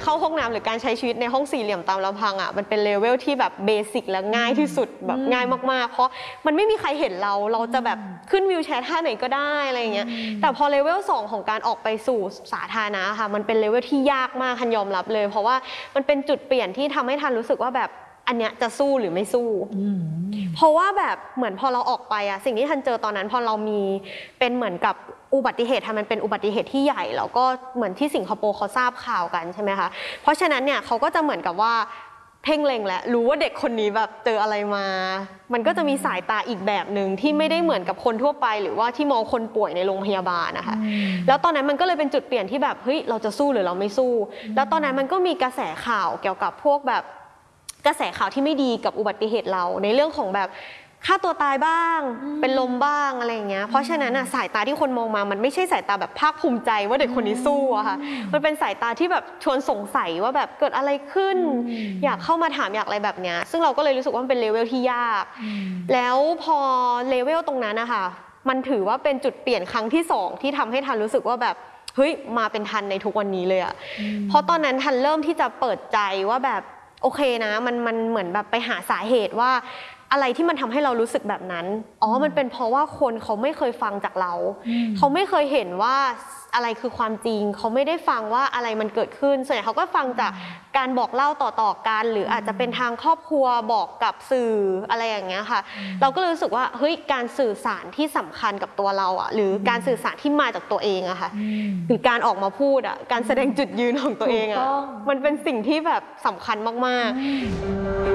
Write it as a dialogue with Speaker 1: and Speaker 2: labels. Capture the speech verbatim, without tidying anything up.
Speaker 1: เข้าห้องน้ำหรือการใช้ชีวิตในห้องสี่เหลี่ยมตามลำพังอ่ะมันเป็นเลเวลที่แบบเบสิกและง่ายที่สุดแบบง่ายมากๆเพราะมันไม่มีใครเห็นเราเราจะแบบขึ้นวีลแชร์ท่าไหนก็ได้อะไรอย่างเงี้ยแต่พอเลเวลสองของการออกไปสู่สาธารณะค่ะมันเป็นเลเวลที่ยากมากทันยอมรับเลยเพราะว่ามันเป็นจุดเปลี่ยนที่ทำให้ทันรู้สึกว่าแบบอันเนี้ยจะสู้หรือไม่สู้เพราะว่าแบบเหมือนพอเราออกไปอะสิ่งที่ทันเจอตอนนั้นพอเรามีเป็นเหมือนกับอุบัติเหตุมันเป็นอุบัติเหตุที่ใหญ่แล้วก็เหมือนที่สิงคโปร์เขาทราบข่าวกันใช่ไหมคะเพราะฉะนั้นเนี่ยเขาก็จะเหมือนกับว่าเพ่งเล็งและรู้ว่าเด็กคนนี้แบบเจออะไรมามันก็จะมีสายตาอีกแบบหนึ่งที่ไม่ได้เหมือนกับคนทั่วไปหรือว่าที่มองคนป่วยในโรงพยาบาลนะคะแล้วตอนนั้นมันก็เลยเป็นจุดเปลี่ยนที่แบบเฮ้ยเราจะสู้หรือเราไม่สู้แล้วตอนนั้นมันก็มีกระแสข่าวเกี่ยวกับพวกแบบกระแสข่าวที่ไม่ดีกับอุบัติเหตุเราในเรื่องของแบบฆ่าตัวตายบ้างเป็นลมบ้างอะไรอย่างเงี้ยเพราะฉะนั้นอ่ะสายตาที่คนมองมามันไม่ใช่สายตาแบบภาคภูมิใจว่าเด็กคนนี้สู้อะค่ะมันเป็นสายตาที่แบบชวนสงสัยว่าแบบเกิดอะไรขึ้นอยากเข้ามาถามอยากอะไรแบบเนี้ยซึ่งเราก็เลยรู้สึกว่ามันเป็นเลเวลที่ยากแล้วพอเลเวลตรงนั้นนะคะมันถือว่าเป็นจุดเปลี่ยนครั้งที่สองที่ทำให้ทันรู้สึกว่าแบบเฮ้ยมาเป็นทันในทุกวันนี้เลยอะเพราะตอนนั้นทันเริ่มที่จะเปิดใจว่าแบบโอเคนะมันมันเหมือนแบบไปหาสาเหตุว่าอะไรที่มันทำให้เรารู้สึกแบบนั้นอ๋อมันเป็นเพราะว่าคนเขาไม่เคยฟังจากเราเขาไม่เคยเห็นว่าอะไรคือความจริงเขาไม่ได้ฟังว่าอะไรมันเกิดขึ้นส่วนใหญ่เขาก็ฟังจากการบอกเล่าต่อๆกันหรืออาจจะเป็นทางครอบครัวบอกกับสื่ออะไรอย่างเงี้ยค่ะเราก็รู้สึกว่าเฮ้ยการสื่อสารที่สำคัญกับตัวเราอ่ะหรือการสื่อสารที่มาจากตัวเองอะค่ะหรือการออกมาพูดอ่ะการแสดงจุดยืนของตัวเองอะมันเป็นสิ่งที่แบบสำคัญมากๆ